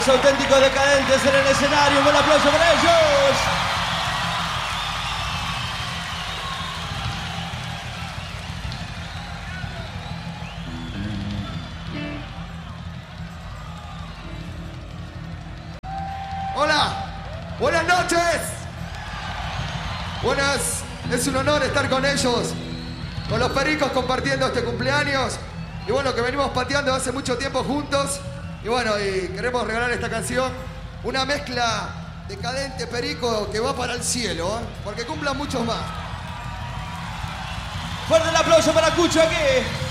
Los auténticos decadentes en el escenario. Un buen aplauso para ellos. Hola, buenas noches. Buenas, es un honor estar con ellos, con los Pericos compartiendo este cumpleaños. Y bueno, que venimos pateando hace mucho tiempo juntos. Y bueno, y queremos regalar esta canción, una mezcla decadente Perico que va para el cielo, ¿eh? Porque cumplan muchos más. Fuerte el aplauso para Cucho aquí.